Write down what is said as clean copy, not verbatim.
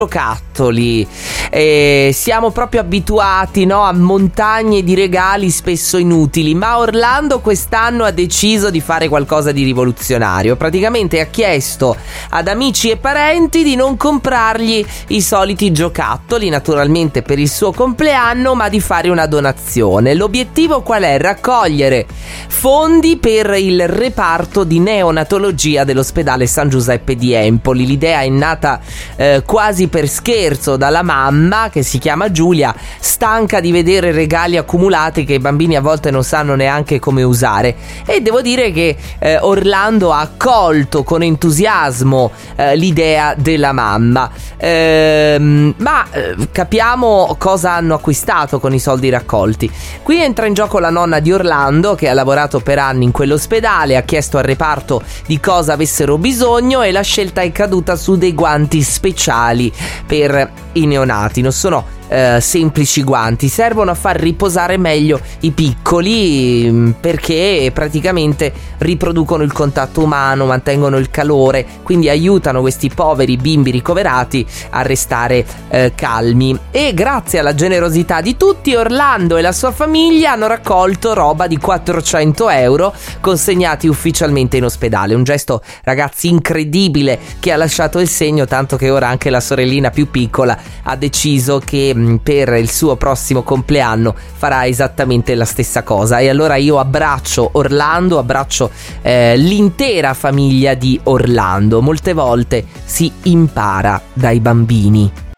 giocattoli. Siamo proprio abituati, no, a montagne di regali spesso inutili, ma Orlando quest'anno ha deciso di fare qualcosa di rivoluzionario. Praticamente ha chiesto ad amici e parenti di non comprargli i soliti giocattoli, naturalmente per il suo compleanno, ma di fare una donazione. L'obiettivo qual è? Raccogliere fondi per il reparto di neonatologia dell'ospedale San Giuseppe di Empoli. L'idea è nata quasi per scherzo dalla mamma, che si chiama Giulia, stanca di vedere regali accumulati che i bambini a volte non sanno neanche come usare. E devo dire che Orlando ha accolto con entusiasmo l'idea della mamma. Ma capiamo cosa hanno acquistato con i soldi raccolti. Qui entra in gioco la nonna di Orlando, che ha lavorato per anni in quell'ospedale, ha chiesto al reparto di cosa avessero bisogno e la scelta è caduta su dei guanti speciali per i neonati. Non sono semplici guanti, servono a far riposare meglio i piccoli, perché praticamente riproducono il contatto umano, mantengono il calore, quindi aiutano questi poveri bimbi ricoverati a restare calmi. E grazie alla generosità di tutti, Orlando e la sua famiglia hanno raccolto roba di 400 euro consegnati ufficialmente in ospedale. Un gesto, ragazzi, incredibile, che ha lasciato il segno, tanto che ora anche la sorellina più piccola ha deciso che per il suo prossimo compleanno farà esattamente la stessa cosa. E allora io abbraccio Orlando, abbraccio l'intera famiglia di Orlando. Molte volte si impara dai bambini.